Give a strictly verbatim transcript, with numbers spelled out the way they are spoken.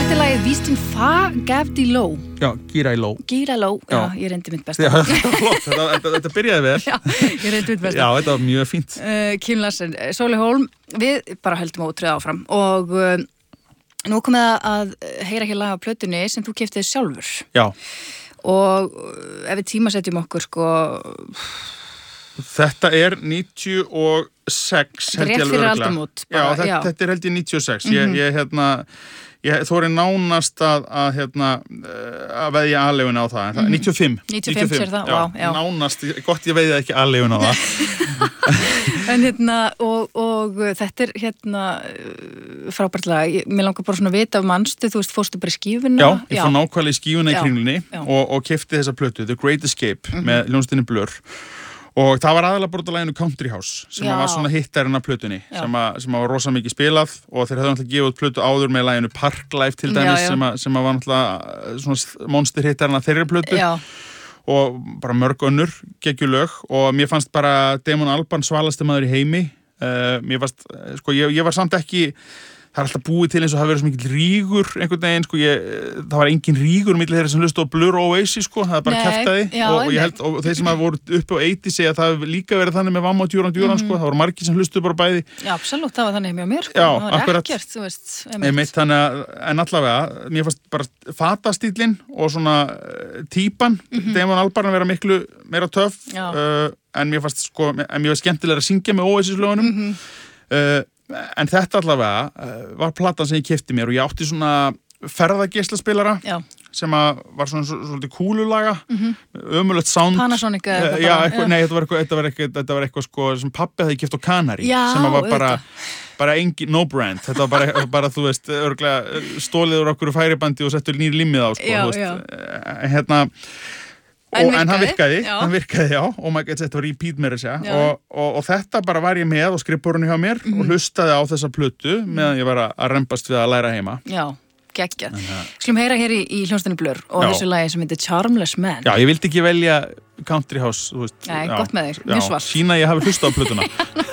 Þetta er lagið Vístin Fa Gav Di Ló. Já, Gíra í Ló. Gíra í Ló, já, ég reyndi mitt besta. Já, þetta var flott, þetta, þetta, þetta byrjaði vel. Já, ég reyndi mitt besta. Já, þetta var mjög fínt. Uh, Kim Larsen, Sóli Hólm, við bara höldum ótrúð áfram og uh, nú komið að heyra hér lag af plötunni sem þú keyptið sjálfur. Já. Og uh, ef við tímasetjum okkur, sko... Þetta er níutíu og sex held ég alveg örugglega. Rétt fyrir aldamót. Já, þetta, já, þetta er held ég níutíu og sex. Mm-hmm. Ég, ég, hérna, ég þóri nánast að, að, hérna, að veðja aðleifuna á það. En það mm-hmm. níutíu og fimm. níutíu og fimm, sér það? Já, Vá, já. Nánast, gott ég veiði ekki aðleifuna á það. En hérna, og, og þetta er hérna frábært lag. Mér langar bara svona að vita af mannstu, þú veist, fórstu bara í skífuna? Já, ég fór nákvæmlega í skífuna í kringlunni og, og keypti þessa plötu, The Great Escape, mm-hmm. með hljómsveitinni Blur. Og það var aðalega bara út af laginu Country House sem Já. var svona hittarinn af plötunni sem, að, sem að var rosa mikið spilað og þeir höfðu náttúrulega gefið út plötu áður með laginu Parklife til dæmis já, já. Sem, að, sem að var náttúrulega svona monster hittarinn af þeirri plötu já. Og bara mörg önnur geggjulög og mér fannst bara Damon Albarn svalasti maður í heimi uh, mér fannst, sko ég, ég var samt ekki það er alltaf búið til eins og það verið svo mikil rígur einhvern veginn, sko, ég, það var engin rígur milli þeirra sem hlustu á Blur og Oasis, sko, það er bara kjaftaði og, og ég held, og þeir sem hafa voru uppi á eighty segja að það hefur líka verið þannig með Vamma og Djúran Djúran, mm. sko, það voru margir sem hlustu bara bæði. Já, absolutt, það var þannig með mér, sko, Já, það var akkurat, ekkert, þú veist, einmitt, þannig að, en allavega, mér fannst bara fatastílinn og svona uh, típan, mm-hmm. Damon Albarn að vera miklu meira töff, uh, en mér fannst, sko, en mér var skemmtilega að syngja með Oasis-lögunum, mm-hmm. uh, en þetta allavega uh, var platan sem ég keypti mér og ég átti svona ferðageislaspilara sem að var svona svolítið kúlulaga mm-hmm. ömurlegt sound Panasonic eða uh, já, eitthvað, nei, þetta var eitthvað, þetta var eitthvað, þetta var eitthvað sko, sem pabbi hefði keypt á Canary já, sem að var bara, bara engin, no brand þetta var bara, bara þú veist, örglega stólið úr okkur færibandi og settur nýri limmið á sko, já, þú veist, já. hérna En, og, en hann virkaði, já. hann virkaði, já, og maður gett þetta var repeat með þess að og, og, og þetta bara var ég með á skrifborðinu hjá mér mm-hmm. og hlustaði á þessa plötu meðan ég var að rembast við að læra heima. Já, geggjað. Skulum heyra hér í, í hljómsveitinni Blur og já. Þessu lagi sem heitir Charmless Man. Já, ég vildi ekki velja Country House, þú veist. Nei, já, gott með þig, mjög svart. Sína ég hafi hlustað á plötuna.